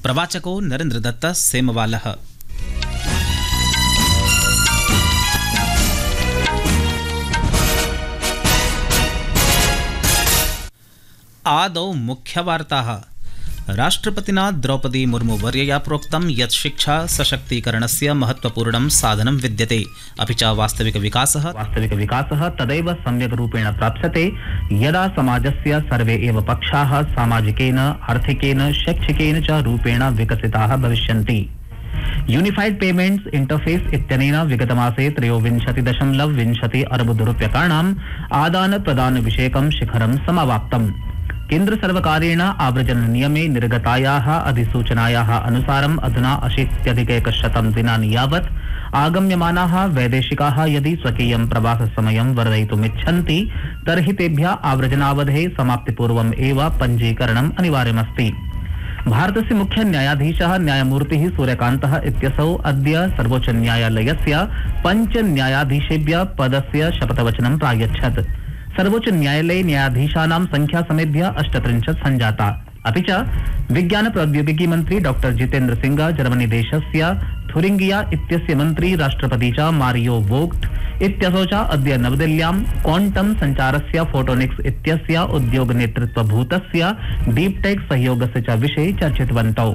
प्रवाचको नरेन्द्रदत्त सेमवालः। आदौ मुख्यवार्ताः। राष्ट्रपतिना द्रौपदी मुर्मू वर्यया प्रोक्तं यत् शिक्षा सशक्तीकरणस्य महत्वपूर्णं साधनं विद्यते, अपि च वास्तविक विकासः तदैव सम्यक् रूपेण प्राप्स्यते यदा समाजस्य सर्वे एव पक्षाः सामाजिकेन, आर्थिकेन, शैक्षिकेन च रूपेण विकसिताः भविष्यन्ति। यूनिफाइड पेमेंट्स इंटरफेस इत्यनेन विगतमासे 23.20 अर्बुदरूप्यकाणाम् आदान प्रदान विषयकं शिखरं समावाप्तम्। केन्द्र सर्वकारेण आव्रजन नियमे निर्गतायाः अधिसूचनायाः अनुसारम् अधुना 80+ दिनानि यावत् आगम्यमानाः वैदेशिकाः यदि स्वकीयं प्रवाससमयं वर्धयितुमिच्छन्ति तर्हि तेभ्यः आव्रजनावधेः समाप्तिपूर्वम् एव पञ्जीकरणम् अनिवार्यमस्ति। भारतस्य मुख्य न्यायाधीशः न्यायमूर्तिः सूर्यकान्तः इत्यसौ अद्य सर्वोच्च न्यायालयस्य 5 न्यायाधीशेभ्यः पदस्य शपथवचनं प्रायच्छत्। सर्वोच्च न्यायालये न्यायाधीशानां संख्या समेध्य 38 संजाता। अपि च विज्ञान प्रौद्योगिकी मंत्री डॉक्टर जितेन्द्र सिंह, जर्मनी देशस्य थुरिंगिया इत्यस्य मंत्री, राष्ट्रपति च मारियो वोग्ट इत्यसौ च अद्य नवदिल्ल्यां क्वांटम संचारस्य फोटोनिक्स इत्यस्य उद्योग नेतृत्वभूतस्य डीप टेक सहयोगस्य च विषये चर्चितवन्तौ।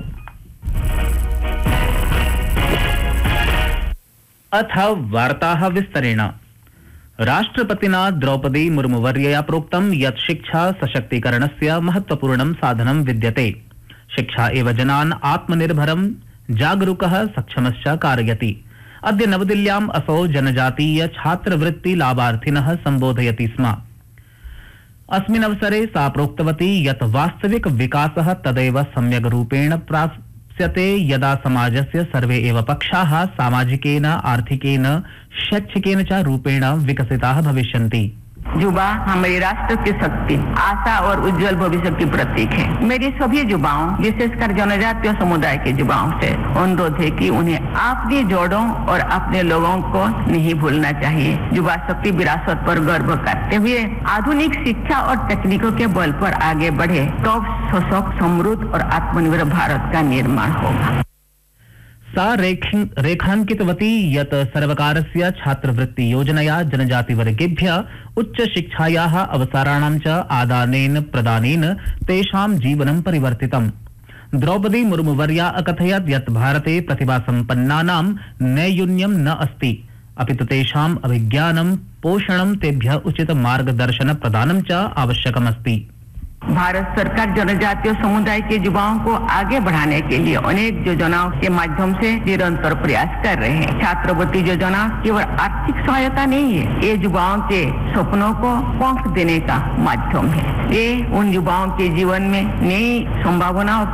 अथ वार्ताः विस्तरेण। राष्ट्रपतिना द्रौपदी मुर्मुवर्यया प्रोक्तं यत् शिक्षा सशक्तीकरणस्य महत्वपूर्णं साधनं विद्यते। शिक्षा एव जनान् आत्मनिर्भरं, जागरूकः, सक्षमश्च कारयति। अद्य नवदिल्ल्याम् असौ जनजातीय छात्रवृत्ति लाभार्थिनः सम्बोधयति स्म। अस्मिन् अवसरे सा प्रोक्तवती यत् वास्तविक विकासः तदैव सम्यग् रूपेण प्राप्स्यते यदा समाजस्य सर्वे एव पक्षाः सामाजिकेन, आर्थिकेन, शैक्षिकेन च रूपेण विकसिताः भविष्यन्ति। युवा हमारे राष्ट्र की शक्ति, आशा और उज्जवल भविष्य की प्रतीक है। मेरी सभी युवाओं, विशेषकर जनजातीय समुदाय के युवाओं से अनुरोध है कि उन्हें अपनी जड़ों और अपने लोगों को नहीं भूलना चाहिए। युवा शक्ति विरासत पर गर्व करते हुए आधुनिक शिक्षा और तकनीकों के बल पर आगे बढ़े तो सशक्त, समृद्ध और आत्मनिर्भर भारत का निर्माण होगा। सा रेखांकितवती यत् सर्वकारस्य छात्रवृत्ति योजनया जनजातिवर्गेभ्यः उच्चशिक्षायाः अवसराणां च आदानेन प्रदानेन तेषां जीवनं परिवर्तितम्। द्रौपदी मुर्मुवर्या अकथयत् यत् भारते प्रतिभासम्पन्नानां नैयून्यं न अस्ति, अपि तु तेषाम् अभिज्ञानं, पोषणं, तेभ्यः उचित मार्गदर्शन प्रदानं च आवश्यकमस्ति। भारत सरकार जनजातीय समुदाय के युवाओं को आगे बढ़ाने के लिए अनेक योजनाओं के माध्यम से निरंतर प्रयास कर रहे हैं। छात्रवृत्ति योजना केवल आर्थिक सहायता नहीं है, ये युवाओं के सपनों को पंख देने का माध्यम है। ये उन युवाओं के जीवन में नई संभावनाओं